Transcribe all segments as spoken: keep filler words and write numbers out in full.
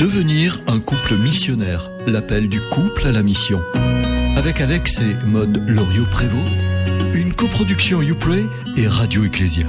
Devenir un couple missionnaire, l'appel du couple à la mission. Avec Alex et Maude Loriot-Prévost, une coproduction YouPray et Radio Ecclésia.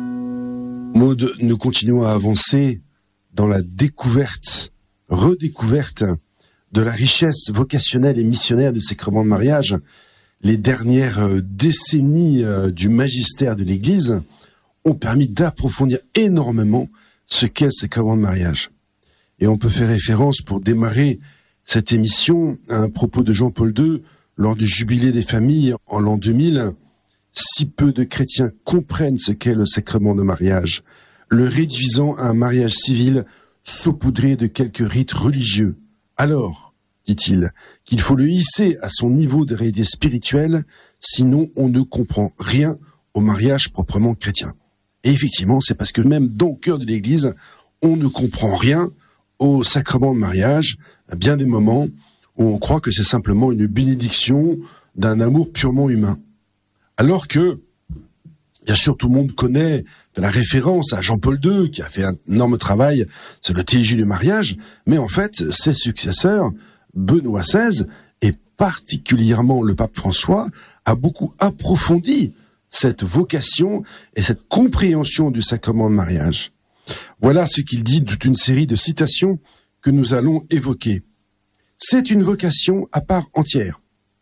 Maude, nous continuons à avancer dans la découverte, redécouverte de la richesse vocationnelle et missionnaire du sacrement de mariage. Les dernières décennies du magistère de l'Église ont permis d'approfondir énormément ce qu'est le sacrement de mariage. Et on peut faire référence, pour démarrer cette émission, à un propos de Jean-Paul deux lors du Jubilé des familles en l'an deux mille. Si peu de chrétiens comprennent ce qu'est le sacrement de mariage, le réduisant à un mariage civil saupoudré de quelques rites religieux. Alors, dit-il, qu'il faut le hisser à son niveau de réalité spirituelle, sinon on ne comprend rien au mariage proprement chrétien. Et effectivement, c'est parce que même dans le cœur de l'Église, on ne comprend rien au sacrement de mariage, à bien des moments où on croit que c'est simplement une bénédiction d'un amour purement humain. Alors que, bien sûr, tout le monde connaît la référence à Jean-Paul deux, qui a fait un énorme travail sur le théologie du mariage, mais en fait, ses successeurs, Benoît seize, et particulièrement le pape François, a beaucoup approfondi cette vocation et cette compréhension du sacrement de mariage. Voilà ce qu'il dit toute une série de citations que nous allons évoquer. C'est une vocation à part entière.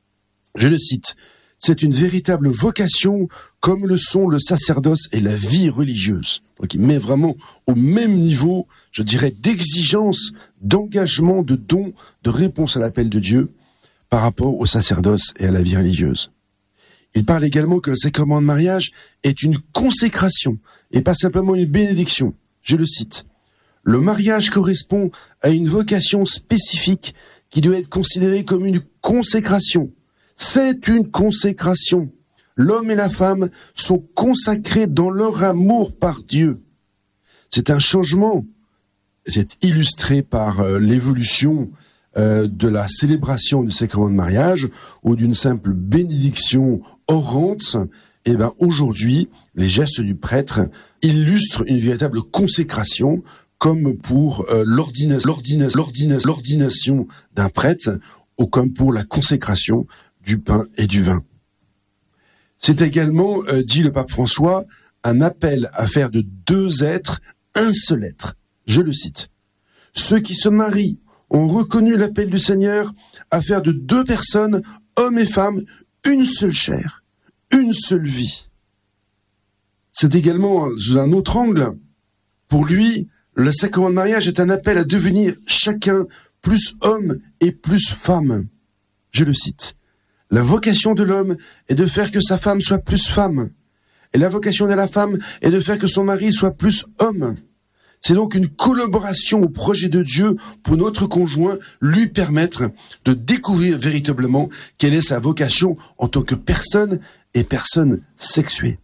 Je le cite. C'est une véritable vocation comme le sont le sacerdoce et la vie religieuse. Donc il met vraiment au même niveau, je dirais, d'exigence, d'engagement, de don, de réponse à l'appel de Dieu par rapport au sacerdoce et à la vie religieuse. Il parle également que le sacrement de mariage est une consécration et pas simplement une bénédiction. Je le cite. Le mariage correspond à une vocation spécifique qui doit être considérée comme une consécration. C'est une consécration. L'homme et la femme sont consacrés dans leur amour par Dieu. C'est un changement. C'est illustré par euh, l'évolution euh, de la célébration du sacrement de mariage ou d'une simple bénédiction orante. Et ben aujourd'hui, les gestes du prêtre illustrent une véritable consécration, comme pour euh, l'ordina- l'ordina- l'ordina- l'ordination d'un prêtre, ou comme pour la consécration du pain et du vin. C'est également, euh, dit le pape François, un appel à faire de deux êtres un seul être. Je le cite. Ceux qui se marient ont reconnu l'appel du Seigneur à faire de deux personnes, hommes et femmes, une seule chair, une seule vie. C'est également, sous un autre angle, pour lui, le sacrement de mariage est un appel à devenir chacun plus homme et plus femme. Je le cite. La vocation de l'homme est de faire que sa femme soit plus femme. Et la vocation de la femme est de faire que son mari soit plus homme. C'est donc une collaboration au projet de Dieu pour notre conjoint, lui permettre de découvrir véritablement quelle est sa vocation en tant que personne et personne sexuée.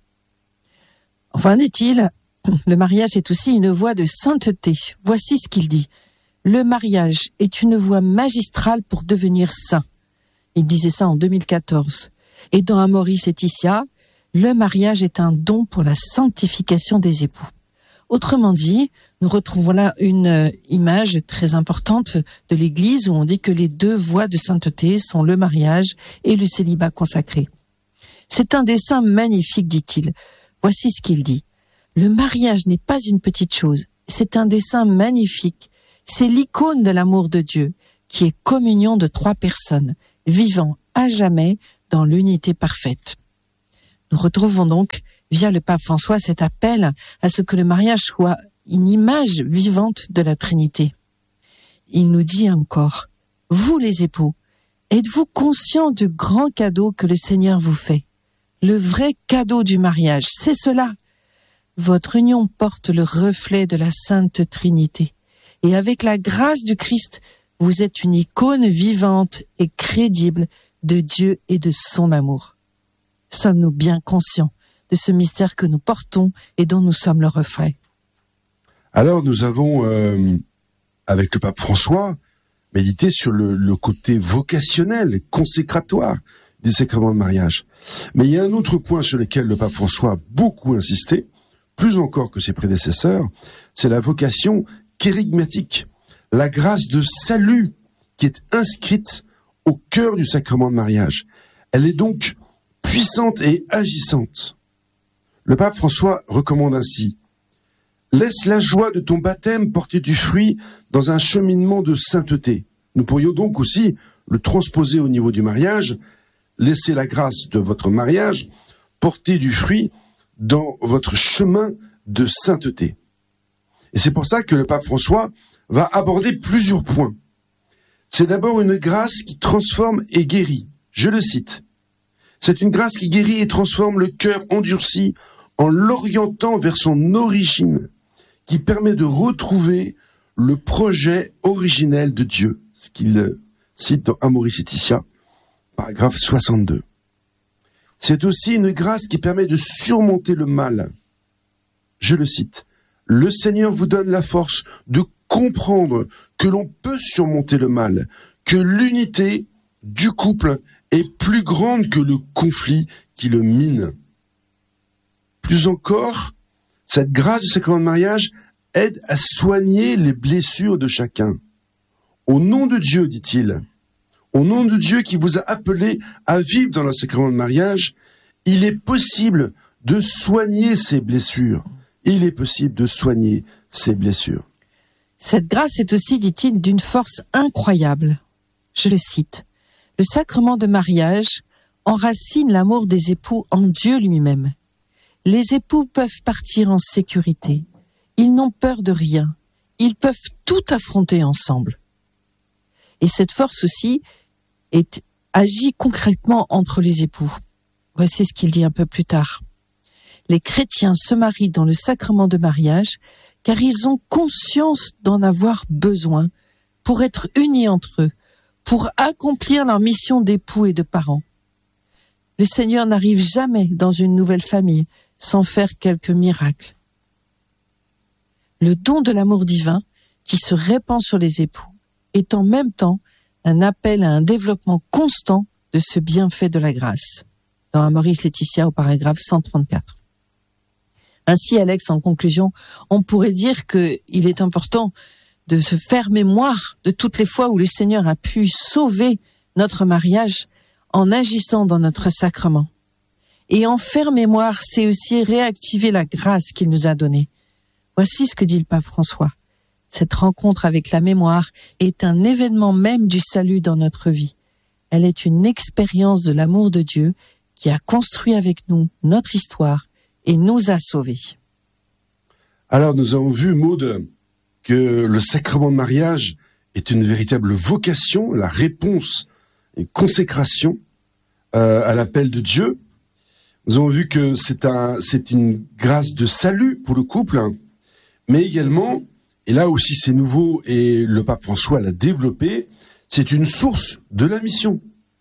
Enfin, dit-il, le mariage est aussi une voie de sainteté. Voici ce qu'il dit. Le mariage est une voie magistrale pour devenir saint. Il disait ça en deux mille quatorze. Et dans Amoris Laetitia, le mariage est un don pour la sanctification des époux. Autrement dit, nous retrouvons là une image très importante de l'Église où on dit que les deux voies de sainteté sont le mariage et le célibat consacré. C'est un dessein magnifique, dit-il. Voici ce qu'il dit. Le mariage n'est pas une petite chose, c'est un dessein magnifique. C'est l'icône de l'amour de Dieu, qui est communion de trois personnes, vivant à jamais dans l'unité parfaite. Nous retrouvons donc, via le pape François, cet appel à ce que le mariage soit une image vivante de la Trinité. Il nous dit encore, vous les époux, êtes-vous conscients du grand cadeau que le Seigneur vous fait? Le vrai cadeau du mariage, c'est cela. Votre union porte le reflet de la Sainte Trinité. Et avec la grâce du Christ, vous êtes une icône vivante et crédible de Dieu et de son amour. Sommes-nous bien conscients de ce mystère que nous portons et dont nous sommes le reflet? Alors nous avons, euh, avec le pape François, médité sur le, le côté vocationnel, consécratoire du sacrement de mariage. Mais il y a un autre point sur lequel le pape François a beaucoup insisté, plus encore que ses prédécesseurs, c'est la vocation kérygmatique, la grâce de salut qui est inscrite au cœur du sacrement de mariage. Elle est donc puissante et agissante. Le pape François recommande ainsi: laisse la joie de ton baptême porter du fruit dans un cheminement de sainteté. Nous pourrions donc aussi le transposer au niveau du mariage. Laissez la grâce de votre mariage porter du fruit dans votre chemin de sainteté. Et c'est pour ça que le pape François va aborder plusieurs points. C'est d'abord une grâce qui transforme et guérit. Je le cite. C'est une grâce qui guérit et transforme le cœur endurci en l'orientant vers son origine, qui permet de retrouver le projet originel de Dieu. Ce qu'il cite dans Amoris Laetitia, paragraphe soixante-deux. C'est aussi une grâce qui permet de surmonter le mal. Je le cite. Le Seigneur vous donne la force de comprendre que l'on peut surmonter le mal, que l'unité du couple est plus grande que le conflit qui le mine. Plus encore, cette grâce du sacrement de mariage aide à soigner les blessures de chacun. Au nom de Dieu, dit-il, au nom de Dieu qui vous a appelé à vivre dans le sacrement de mariage, il est possible de soigner ces blessures. Il est possible de soigner ces blessures. Cette grâce est aussi, dit-il, d'une force incroyable. Je le cite. Le sacrement de mariage enracine l'amour des époux en Dieu lui-même. Les époux peuvent partir en sécurité. Ils n'ont peur de rien. Ils peuvent tout affronter ensemble. Et cette force aussi est, agit concrètement entre les époux. Voici ce qu'il dit un peu plus tard. Les chrétiens se marient dans le sacrement de mariage car ils ont conscience d'en avoir besoin pour être unis entre eux, pour accomplir leur mission d'époux et de parents. Le Seigneur n'arrive jamais dans une nouvelle famille sans faire quelques miracles. Le don de l'amour divin qui se répand sur les époux est en même temps un appel à un développement constant de ce bienfait de la grâce. Dans Amoris Laetitia au paragraphe cent trente-quatre. Ainsi, Alex, en conclusion, on pourrait dire qu'il est important de se faire mémoire de toutes les fois où le Seigneur a pu sauver notre mariage en agissant dans notre sacrement. Et en faire mémoire, c'est aussi réactiver la grâce qu'il nous a donnée. Voici ce que dit le pape François. Cette rencontre avec la mémoire est un événement même du salut dans notre vie. Elle est une expérience de l'amour de Dieu qui a construit avec nous notre histoire et nous a sauvés. Alors nous avons vu, Maud, que le sacrement de mariage est une véritable vocation, la réponse, une consécration euh, à l'appel de Dieu. Nous avons vu que c'est un, c'est une grâce de salut pour le couple, mais également, et là aussi c'est nouveau et le pape François l'a développé, c'est une source de la mission.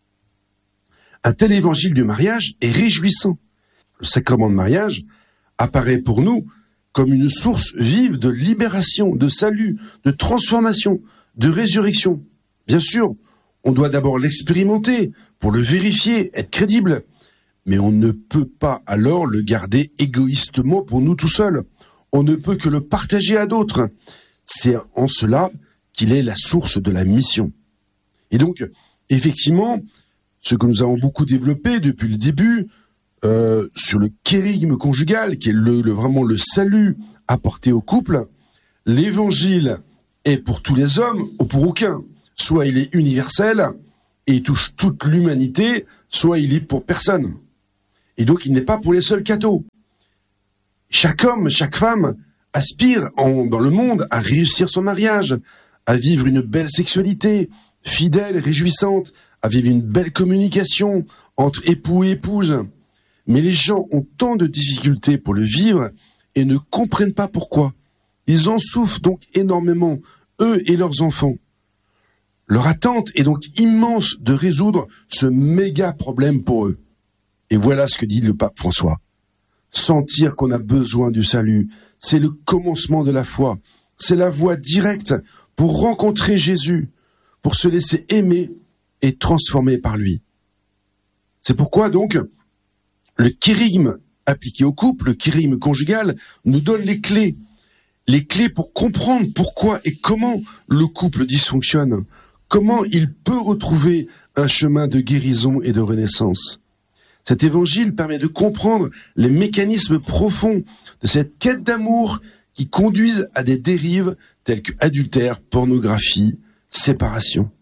Un tel évangile du mariage est réjouissant. Le sacrement de mariage apparaît pour nous comme une source vive de libération, de salut, de transformation, de résurrection. Bien sûr, on doit d'abord l'expérimenter pour le vérifier, être crédible. Mais on ne peut pas alors le garder égoïstement pour nous tout seuls. On ne peut que le partager à d'autres. C'est en cela qu'il est la source de la mission. Et donc, effectivement, ce que nous avons beaucoup développé depuis le début, euh, sur le kérygme conjugal, qui est le, le, vraiment le salut apporté au couple, l'évangile est pour tous les hommes ou pour aucun. Soit il est universel et il touche toute l'humanité, soit il est pour personne. Et donc il n'est pas pour les seuls cathos. Chaque homme, chaque femme aspire en, dans le monde à réussir son mariage, à vivre une belle sexualité, fidèle, réjouissante, à vivre une belle communication entre époux et épouse. Mais les gens ont tant de difficultés pour le vivre et ne comprennent pas pourquoi. Ils en souffrent donc énormément, eux et leurs enfants. Leur attente est donc immense de résoudre ce méga problème pour eux. Et voilà ce que dit le pape François. Sentir qu'on a besoin du salut, c'est le commencement de la foi. C'est la voie directe pour rencontrer Jésus, pour se laisser aimer et transformer par lui. C'est pourquoi donc le kérygme appliqué au couple, le kérygme conjugal, nous donne les clés. les clés pour comprendre pourquoi et comment le couple dysfonctionne, comment il peut retrouver un chemin de guérison et de renaissance. Cet évangile permet de comprendre les mécanismes profonds de cette quête d'amour qui conduisent à des dérives telles que adultère, pornographie, séparation.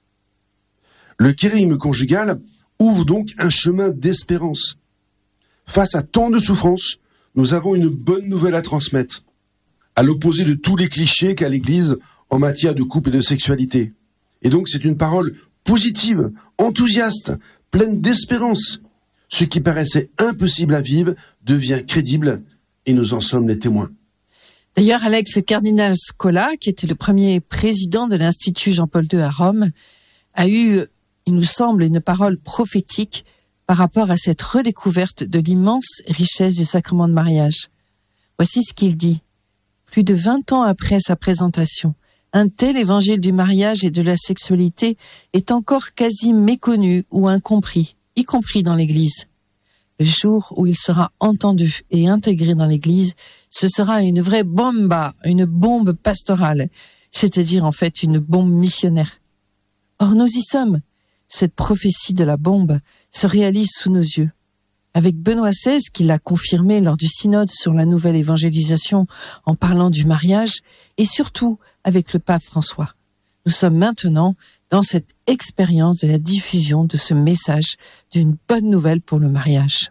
Le kérigme conjugal ouvre donc un chemin d'espérance. Face à tant de souffrances, nous avons une bonne nouvelle à transmettre, à l'opposé de tous les clichés qu'a l'Église en matière de couple et de sexualité. Et donc c'est une parole positive, enthousiaste, pleine d'espérance. Ce qui paraissait impossible à vivre devient crédible et nous en sommes les témoins. D'ailleurs, Alex, le cardinal Scola, qui était le premier président de l'Institut Jean-Paul deux à Rome, a eu, il nous semble, une parole prophétique par rapport à cette redécouverte de l'immense richesse du sacrement de mariage. Voici ce qu'il dit. Plus de vingt ans après sa présentation, un tel évangile du mariage et de la sexualité est encore quasi méconnu ou incompris, y compris dans l'Église. Le jour où il sera entendu et intégré dans l'Église, ce sera une vraie bomba, une bombe pastorale, c'est-à-dire en fait une bombe missionnaire. Or nous y sommes. Cette prophétie de la bombe se réalise sous nos yeux. Avec Benoît seize, qui l'a confirmé lors du synode sur la nouvelle évangélisation en parlant du mariage, et surtout avec le pape François. Nous sommes maintenant dans cette expérience de la diffusion de ce message d'une bonne nouvelle pour le mariage.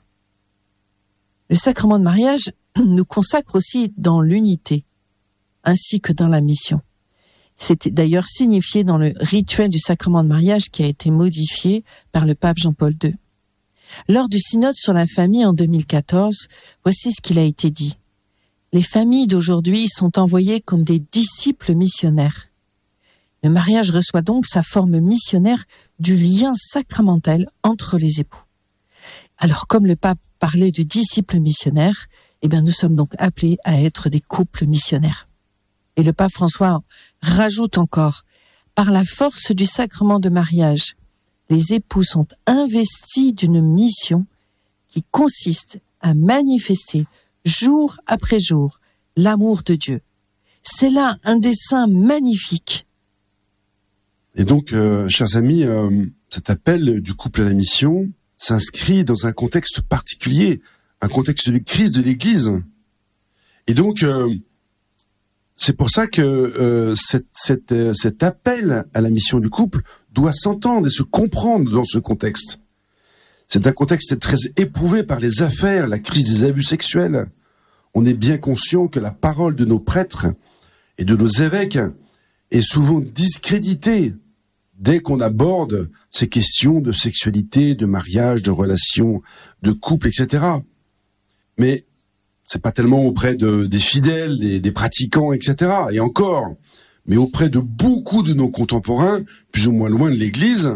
Le sacrement de mariage nous consacre aussi dans l'unité, ainsi que dans la mission. C'était d'ailleurs signifié dans le rituel du sacrement de mariage qui a été modifié par le pape Jean-Paul deux. Lors du synode sur la famille en deux mille quatorze, voici ce qu'il a été dit. Les familles d'aujourd'hui sont envoyées comme des disciples missionnaires. Le mariage reçoit donc sa forme missionnaire du lien sacramentel entre les époux. Alors, comme le pape parlait de disciples missionnaires, eh bien, nous sommes donc appelés à être des couples missionnaires. Et le pape François rajoute encore, par la force du sacrement de mariage, les époux sont investis d'une mission qui consiste à manifester jour après jour l'amour de Dieu. C'est là un dessein magnifique. Et donc, euh, chers amis, euh, cet appel du couple à la mission s'inscrit dans un contexte particulier, un contexte de crise de l'Église. Et donc, euh, c'est pour ça que euh, cette, cette, euh, cet appel à la mission du couple doit s'entendre et se comprendre dans ce contexte. C'est un contexte très éprouvé par les affaires, la crise des abus sexuels. On est bien conscient que la parole de nos prêtres et de nos évêques est souvent discréditée dès qu'on aborde ces questions de sexualité, de mariage, de relations, de couple, et cetera. Mais c'est pas tellement auprès de, des fidèles, des, des pratiquants, et cetera. Et encore, mais auprès de beaucoup de nos contemporains, plus ou moins loin de l'Église,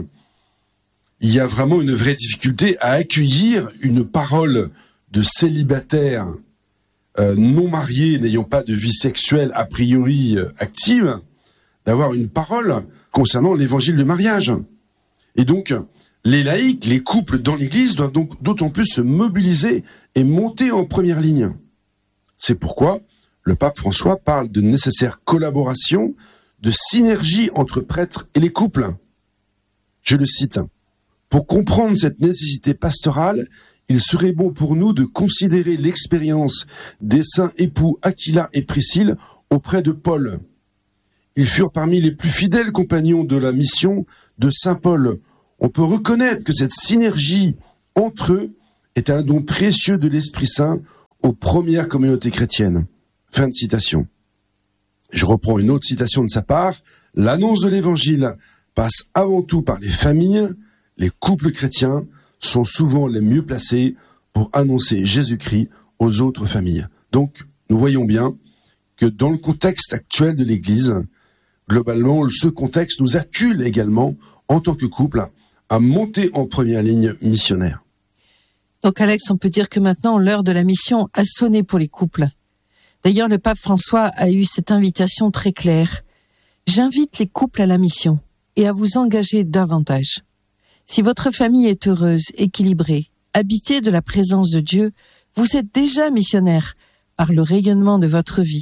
il y a vraiment une vraie difficulté à accueillir une parole de célibataire euh, non marié, n'ayant pas de vie sexuelle a priori euh, active, d'avoir une parole concernant l'évangile du mariage. Et donc, les laïcs, les couples dans l'Église doivent donc d'autant plus se mobiliser et monter en première ligne. C'est pourquoi le pape François parle de nécessaire collaboration, de synergie entre prêtres et les couples. Je le cite. Pour comprendre cette nécessité pastorale, il serait bon pour nous de considérer l'expérience des saints époux Aquila et Priscille auprès de Paul. Ils furent parmi les plus fidèles compagnons de la mission de saint Paul. On peut reconnaître que cette synergie entre eux est un don précieux de l'Esprit Saint aux premières communautés chrétiennes. Fin de citation. Je reprends une autre citation de sa part. L'annonce de l'Évangile passe avant tout par les familles. Les couples chrétiens sont souvent les mieux placés pour annoncer Jésus-Christ aux autres familles. Donc, nous voyons bien que dans le contexte actuel de l'Église, globalement, ce contexte nous accule également, en tant que couple, à monter en première ligne missionnaire. Donc Alex, on peut dire que maintenant, l'heure de la mission a sonné pour les couples. D'ailleurs, le pape François a eu cette invitation très claire. J'invite les couples à la mission et à vous engager davantage. Si votre famille est heureuse, équilibrée, habitée de la présence de Dieu, vous êtes déjà missionnaire par le rayonnement de votre vie,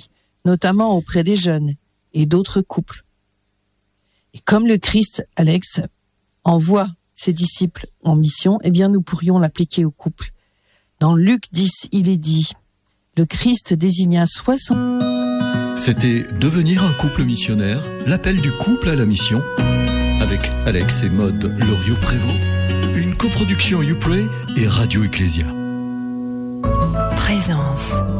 notamment auprès des jeunes et d'autres couples. Et comme le Christ, Alex, envoie ses disciples en mission, eh bien nous pourrions l'appliquer au couple. Dans Luc dix, il est dit, le Christ désigna soixante... C'était Devenir un couple missionnaire, l'appel du couple à la mission, avec Alex et Maud Loriot-Prévost, une coproduction YouPray et Radio Ecclésia. Présence.